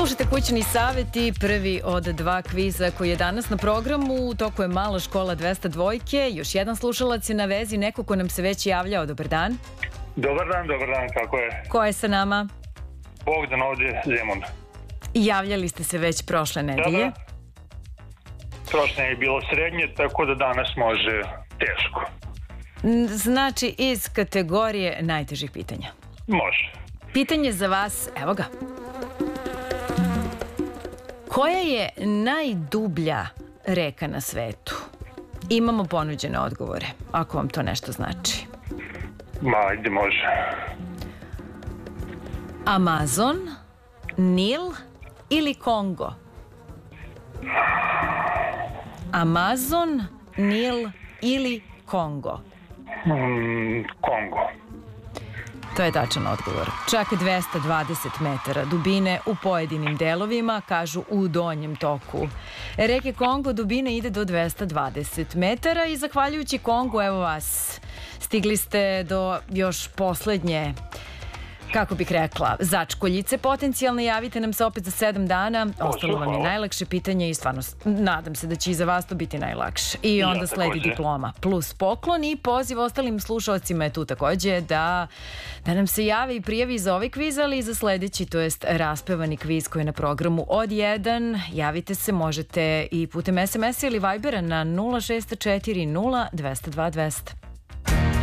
Slušajte Kućni savjet i prvi od dva kviza koji je danas na programu. U toku je Mala škola 202. Još jedan slušalac je na vezi, neko ko nam se već javljao. Dobar dan. Dobar dan, kako je? Ko je sa nama? Bogdan ovdje, Zemun. Javljali ste se već prošle nedelje. Da. Prošle je bilo srednje, tako da danas može teško. Znači iz kategorije najtežih pitanja. Može. Pitanje za vas, evo ga. Koja je najdublja reka na svetu? Imamo ponuđene odgovore, ako vam to nešto znači. Ajde, može. Amazon, Nil ili Kongo? Amazon, Nil ili Kongo? Kongo. To je tačan odgovor. Čak 220 metara dubine u pojedinim delovima, kažu u donjem toku reke Kongo dubina ide do 220 metara i zahvaljujući Kongu, evo vas, stigli ste do još poslednje, kako bih rekla, začkoljice potencijalne. Javite nam se opet za 7 dana. Ostalo vam je najlakše pitanje i stvarno nadam se da će i za vas to biti najlakše. I onda sledi diploma plus poklon i poziv ostalim slušalcima je tu takođe da nam se jave i prijavi za ovaj kviz, ali i za sledeći, to jest raspevani kviz koji je na programu od 1. Javite se, možete i putem SMS ili Vibera na 0640 202 200.